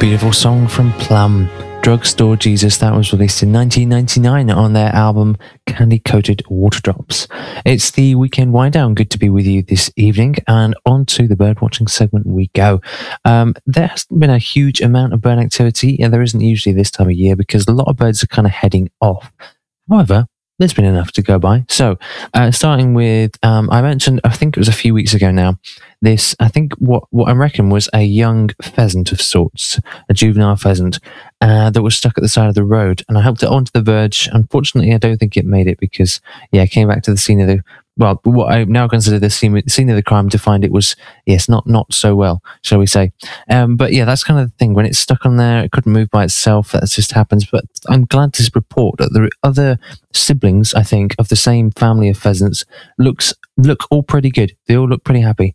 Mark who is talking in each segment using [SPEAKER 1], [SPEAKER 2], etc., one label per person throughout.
[SPEAKER 1] Beautiful song from Plum, Drugstore Jesus. That was released in 1999 on their album Candy Coated Waterdrops. It's the weekend wind down. Good to be with you this evening, and on to the bird watching segment we go. There hasn't been a huge amount of bird activity, and there isn't usually this time of year because a lot of birds are kind of heading off. However, there's been enough to go by. So, starting with, I mentioned, I think it was a few weeks ago now, this, I think what I reckon was a young pheasant of sorts, a juvenile pheasant, that was stuck at the side of the road, and I helped it onto the verge. Unfortunately, I don't think it made it because, yeah, it came back to the scene of the, well, what I now consider the scene of the crime to find it was, yes, not so well, shall we say. But yeah, that's kind of the thing. When it's stuck on there, it couldn't move by itself. That just happens. But I'm glad to report that the other siblings, I think, of the same family of pheasants look all pretty good. They all look pretty happy.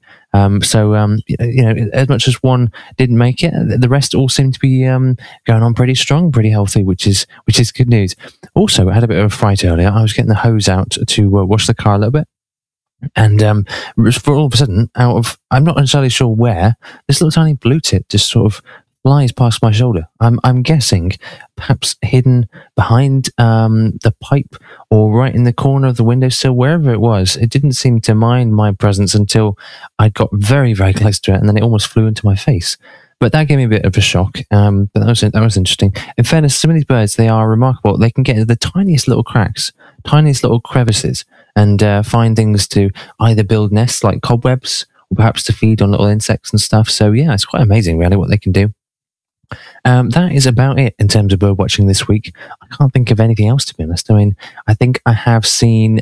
[SPEAKER 1] You know, as much as one didn't make it, the rest all seem to be going on pretty strong, pretty healthy, which is good news. Also, I had a bit of a fright earlier. I was getting the hose out to wash the car a little bit. And for all of a sudden, out of, I'm not entirely sure where, this little tiny blue tit just sort of flies past my shoulder. I'm guessing perhaps hidden behind the pipe or right in the corner of the windowsill, wherever it was. It didn't seem to mind my presence until I got very, very close to it, and then it almost flew into my face. But that gave me a bit of a shock. But that was interesting. In fairness, some of these birds, they are remarkable. They can get into the tiniest little cracks, tiniest little crevices, and find things to either build nests like cobwebs, or perhaps to feed on little insects and stuff. So yeah, it's quite amazing really what they can do. That is about it in terms of bird watching this week. I can't think of anything else, to be honest. I mean, I think I've seen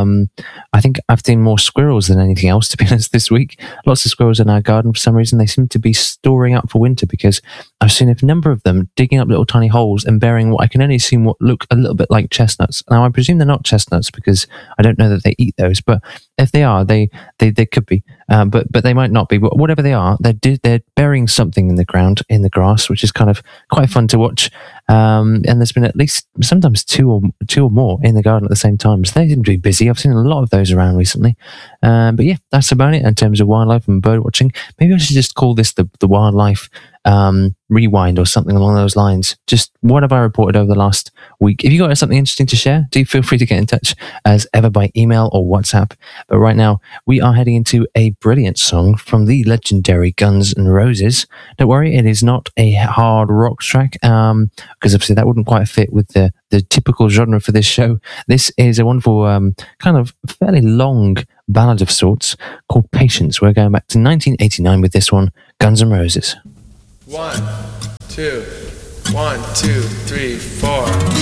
[SPEAKER 1] more squirrels than anything else, to be honest, this week. Lots of squirrels in our garden for some reason. They seem to be storing up for winter because I've seen a number of them digging up little tiny holes and burying what I can only assume what look a little bit like chestnuts. Now, I presume they're not chestnuts because I don't know that they eat those, but if they are, they could be. But they might not be. But whatever they are, they're burying something in the ground, in the grass, which is kind of quite fun to watch. And there's been at least sometimes two or more in the garden at the same time. So they seem to be busy. I've seen a lot of those around recently. But yeah, that's about it in terms of wildlife and bird watching. Maybe I should just call this the wildlife rewind or something along those lines. Just what have I reported over the last week? If you got something interesting to share, do feel free to get in touch as ever by email or WhatsApp. But right now we are heading into a brilliant song from the legendary Guns N' Roses. Don't worry, it is not a hard rock track because obviously that wouldn't quite fit with the typical genre for this show. This is a wonderful kind of fairly long ballad of sorts called Patience. We're going back to 1989 with this one, Guns N' Roses.
[SPEAKER 2] 1, 2, 1, 2, 3, 4.